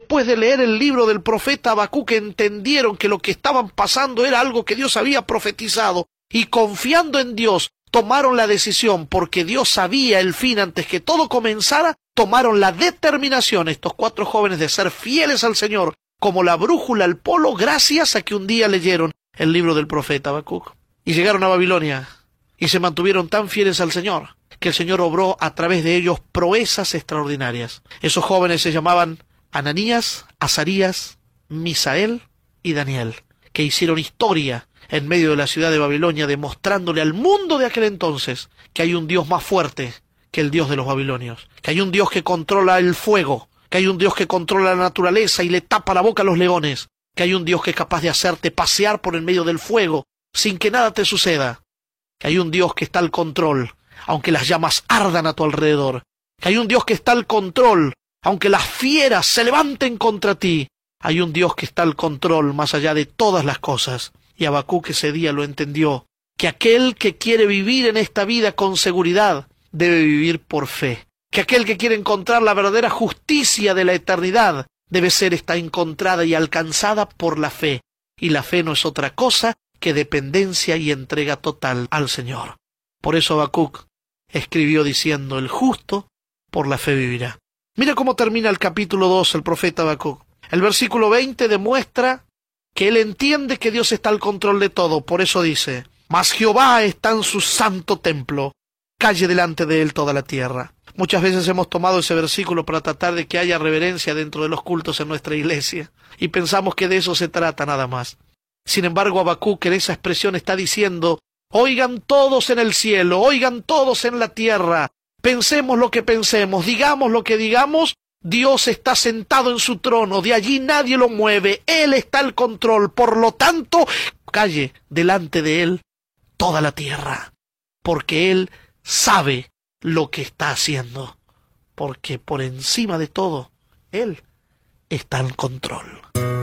después de leer el libro del profeta Habacuc, entendieron que lo que estaban pasando era algo que Dios había profetizado, y confiando en Dios, tomaron la decisión, porque Dios sabía el fin antes que todo comenzara, tomaron la determinación, estos 4 jóvenes, de ser fieles al Señor, como la brújula al polo, gracias a que un día leyeron el libro del profeta Habacuc. Y llegaron a Babilonia, y se mantuvieron tan fieles al Señor, que el Señor obró a través de ellos proezas extraordinarias. Esos jóvenes se llamaban Ananías, Azarías, Misael y Daniel, que hicieron historia en medio de la ciudad de Babilonia, demostrándole al mundo de aquel entonces que hay un Dios más fuerte que el Dios de los babilonios, que hay un Dios que controla el fuego, que hay un Dios que controla la naturaleza y le tapa la boca a los leones, que hay un Dios que es capaz de hacerte pasear por el medio del fuego sin que nada te suceda, que hay un Dios que está al control, aunque las llamas ardan a tu alrededor, que hay un Dios que está al control, aunque las fieras se levanten contra ti, hay un Dios que está al control más allá de todas las cosas. Y Habacuc ese día lo entendió, que aquel que quiere vivir en esta vida con seguridad debe vivir por fe, que aquel que quiere encontrar la verdadera justicia de la eternidad debe ser esta encontrada y alcanzada por la fe, y la fe no es otra cosa que dependencia y entrega total al Señor. Por eso Habacuc escribió diciendo: el justo por la fe vivirá. Mira cómo termina el capítulo 2 el profeta Habacuc. El versículo 20 demuestra que él entiende que Dios está al control de todo. Por eso dice: mas Jehová está en su santo templo, calle delante de él toda la tierra. Muchas veces hemos tomado ese versículo para tratar de que haya reverencia dentro de los cultos en nuestra iglesia, y pensamos que de eso se trata nada más. Sin embargo, Habacuc en esa expresión está diciendo: oigan todos en el cielo, oigan todos en la tierra, pensemos lo que pensemos, digamos lo que digamos, Dios está sentado en su trono, de allí nadie lo mueve, Él está al control, por lo tanto, calle delante de Él toda la tierra, porque Él sabe lo que está haciendo, porque por encima de todo, Él está en control.